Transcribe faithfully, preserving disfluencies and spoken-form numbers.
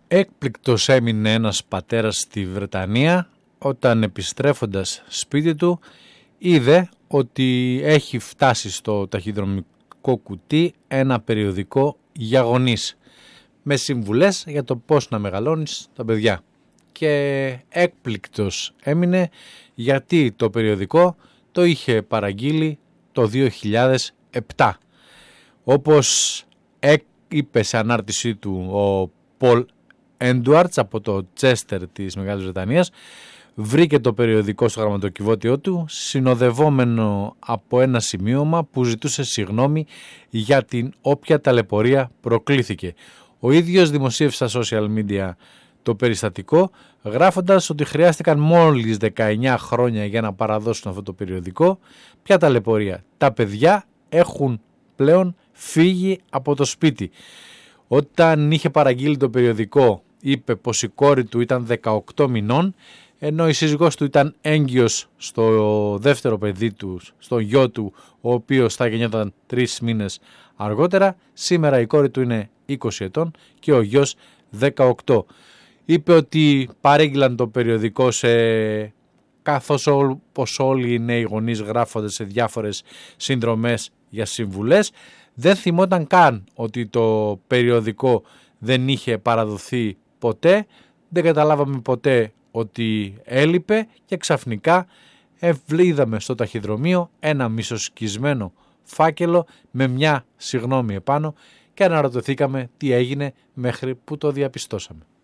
Έκπληκτος έμεινε ένας πατέρας στη Βρετανία όταν επιστρέφοντας σπίτι του είδε ότι έχει φτάσει στο ταχυδρομικό κουτί ένα περιοδικό για γονείς με συμβουλές για το πώς να μεγαλώνεις τα παιδιά. Και έκπληκτος έμεινε γιατί το περιοδικό το είχε παραγγείλει το δύο χιλιάδες επτά. Όπως είπε σε ανάρτησή του ο Πολ Έντουαρτς από το Τσέστερ της Μεγάλης Βρετανίας, βρήκε το περιοδικό στο γραμματοκιβώτιό του συνοδευόμενο από ένα σημείωμα που ζητούσε συγγνώμη για την όποια ταλαιπωρία προκλήθηκε. Ο ίδιος δημοσίευσε στα social media το περιστατικό, γράφοντας ότι χρειάστηκαν μόλις δεκαεννιά χρόνια για να παραδώσουν αυτό το περιοδικό. Ποια ταλαιπωρία? Τα παιδιά έχουν πλέον φύγει από το σπίτι. Όταν είχε παραγγείλει το περιοδικό είπε πως η κόρη του ήταν δεκαοκτώ μηνών, ενώ η σύζυγός του ήταν έγκυος στο δεύτερο παιδί του, στο γιο του, ο οποίος θα γεννιόταν τρεις μήνες αργότερα. Σήμερα η κόρη του είναι είκοσι ετών και ο γιος δεκαοκτώ. Είπε ότι παρήγγειλαν το περιοδικό σε... καθώς όπως όλοι οι νέοι γονείς γράφονται σε διάφορες συνδρομές για συμβουλές. Δεν θυμόταν καν ότι το περιοδικό δεν είχε παραδοθεί ποτέ, δεν καταλάβαμε ποτέ ότι έλειπε και ξαφνικά ευλίδαμε στο ταχυδρομείο ένα μισοσκισμένο φάκελο με μια συγγνώμη επάνω και αναρωτηθήκαμε τι έγινε μέχρι που το διαπιστώσαμε.